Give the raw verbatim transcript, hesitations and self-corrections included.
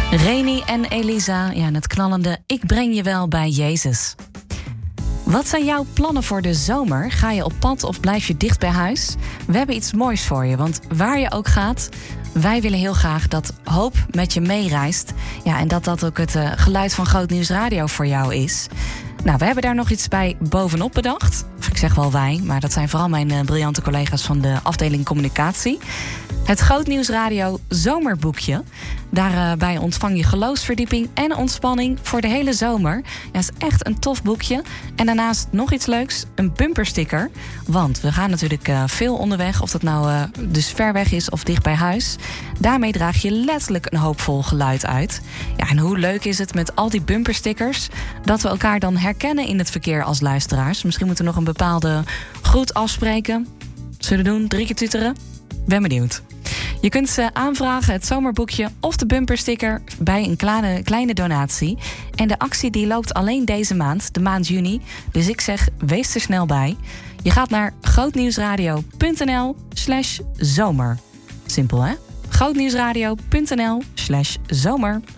Reni en Elisa, ja, en het knallende Ik breng je wel bij Jezus. Wat zijn jouw plannen voor de zomer? Ga je op pad of blijf je dicht bij huis? We hebben iets moois voor je, want waar je ook gaat, wij willen heel graag dat hoop met je meereist. Ja, en dat dat ook het uh, geluid van Groot Nieuws Radio voor jou is. Nou, we hebben daar nog iets bij bovenop bedacht. Of ik zeg wel wij, maar dat zijn vooral mijn uh, briljante collega's van de afdeling communicatie. Het Groot Nieuws Radio zomerboekje. Daarbij ontvang je geloofsverdieping en ontspanning voor de hele zomer. Ja, is echt een tof boekje. En daarnaast nog iets leuks, een bumpersticker. Want we gaan natuurlijk uh, veel onderweg, of dat nou uh, dus ver weg is of dicht bij huis. Daarmee draag je letterlijk een hoopvol geluid uit. Ja, en hoe leuk is het met al die bumperstickers dat we elkaar dan herkennen in het verkeer als luisteraars. Misschien moeten we nog een bepaalde groet afspreken. Zullen we doen? Drie keer tuteren? Ben benieuwd. Je kunt ze aanvragen, het zomerboekje of de bumpersticker, bij een kleine, kleine donatie. En de actie die loopt alleen deze maand, de maand juni. Dus ik zeg, wees er snel bij. Je gaat naar grootnieuwsradio.nl slash zomer. Simpel, hè? grootnieuwsradio.nl slash zomer.